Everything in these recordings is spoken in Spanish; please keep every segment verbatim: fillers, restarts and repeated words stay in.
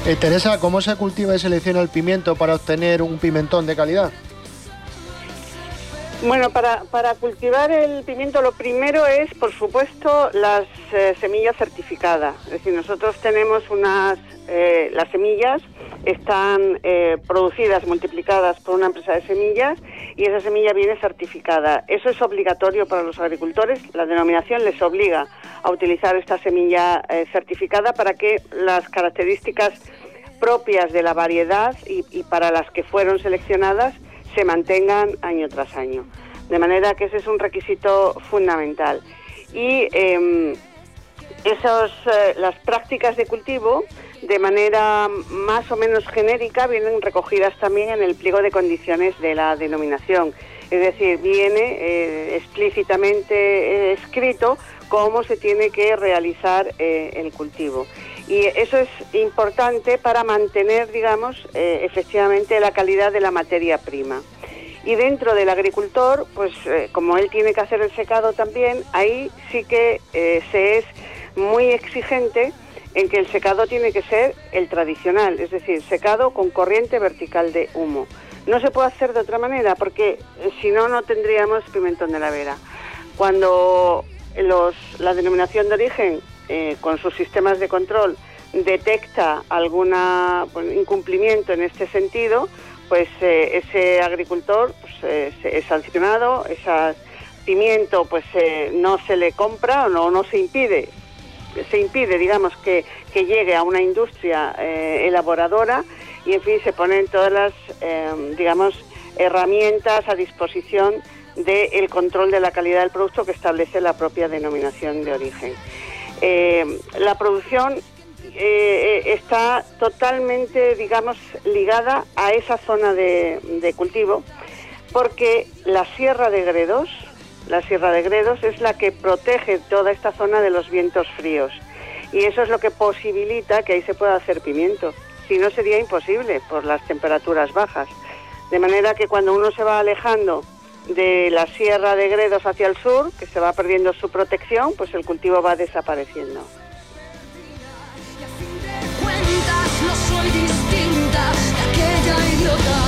Eh, Teresa, ¿cómo se cultiva y selecciona el pimiento para obtener un pimentón de calidad? Bueno, para, para cultivar el pimiento lo primero es, por supuesto, las eh, semillas certificadas. Es decir, nosotros tenemos unas, eh, las semillas están eh, producidas, multiplicadas por una empresa de semillas y esa semilla viene certificada. Eso es obligatorio para los agricultores. La denominación les obliga a utilizar esta semilla eh, certificada para que las características propias de la variedad y, y para las que fueron seleccionadas se mantengan año tras año. De manera que ese es un requisito fundamental. Y eh, esos, eh, las prácticas de cultivo, de manera más o menos genérica, vienen recogidas también en el pliego de condiciones de la denominación. Es decir, viene eh, explícitamente eh, escrito cómo se tiene que realizar eh, el cultivo. Y eso es importante para mantener, digamos, eh, efectivamente la calidad de la materia prima. Y dentro del agricultor, pues eh, como él tiene que hacer el secado también, ahí sí que eh, se es muy exigente en que el secado tiene que ser el tradicional, es decir, secado con corriente vertical de humo. No se puede hacer de otra manera porque eh, si no, no tendríamos pimentón de la Vera. Cuando los, la denominación de origen, eh, con sus sistemas de control, detecta algún pues, incumplimiento en este sentido, pues eh, ese agricultor pues, eh, es sancionado, ese pimiento pues eh, no se le compra o no, no se impide, se impide, digamos, que, que llegue a una industria eh, elaboradora y, en fin, se ponen todas las, eh, digamos, herramientas a disposición del control de la calidad del producto que establece la propia denominación de origen. Eh, la producción eh, está totalmente, digamos, ligada a esa zona de, de cultivo, porque la Sierra de Gredos, la Sierra de Gredos es la que protege toda esta zona de los vientos fríos, y eso es lo que posibilita que ahí se pueda hacer pimiento. Si no, sería imposible por las temperaturas bajas. De manera que cuando uno se va alejando de la Sierra de Gredos hacia el sur, que se va perdiendo su protección, pues el cultivo va desapareciendo. No soy distinta de aquella idiota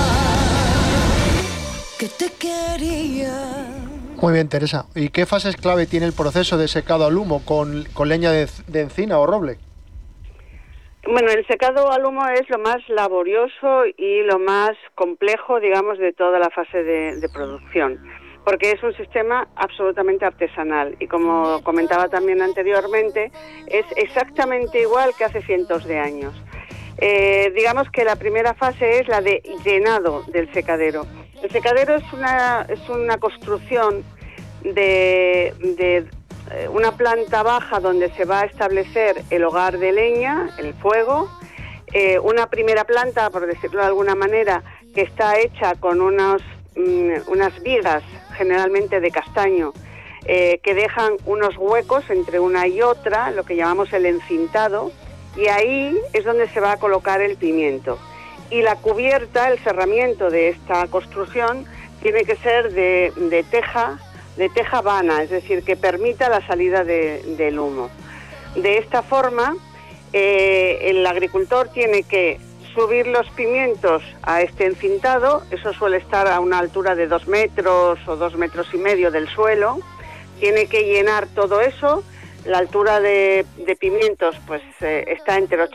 que te quería. Muy bien, Teresa. ¿Y qué fases clave tiene el proceso de secado al humo con, con leña de, de encina o roble? Bueno, el secado al humo es lo más laborioso y lo más complejo, digamos, de toda la fase de, de producción, porque es un sistema absolutamente artesanal y, como comentaba también anteriormente, es exactamente igual que hace cientos de años. Eh, digamos que la primera fase es la de llenado del secadero. El secadero es una, es una construcción de, de una planta baja donde se va a establecer el hogar de leña, el fuego, eh, una primera planta, por decirlo de alguna manera, que está hecha con unos, mm, unas vigas, generalmente de castaño, eh, que dejan unos huecos entre una y otra, lo que llamamos el encintado, y ahí es donde se va a colocar el pimiento. Y la cubierta, el cerramiento de esta construcción, tiene que ser de, de teja, de teja vana, es decir, que permita la salida de, del humo. De esta forma, eh, el agricultor tiene que subir los pimientos a este encintado, eso suele estar a una altura de dos metros o dos metros y medio del suelo, tiene que llenar todo eso. La altura de, de pimientos pues eh, está entre